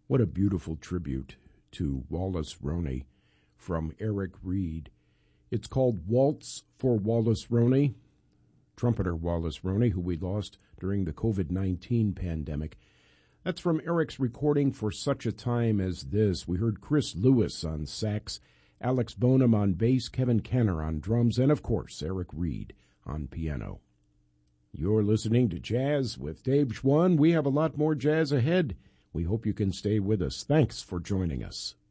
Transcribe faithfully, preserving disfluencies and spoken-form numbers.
What a beautiful tribute to Wallace Roney from Eric Reed. It's called Waltz for Wallace Roney, trumpeter Wallace Roney, who we lost during the covid nineteen pandemic. That's from Eric's recording For Such a Time as This. We heard Chris Lewis on sax, Alex Bonham on bass, Kevin Kenner on drums, and, of course, Eric Reed on piano. You're listening to Jazz with Dave Schwann. We have a lot more jazz ahead. We hope you can stay with us. Thanks for joining us.